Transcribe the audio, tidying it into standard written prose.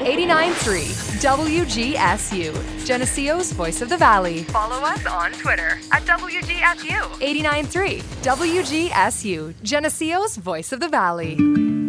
89.3 WGSU, Geneseo's Voice of the Valley. Follow us on Twitter at WGSU. 89.3 WGSU, Geneseo's Voice of the Valley.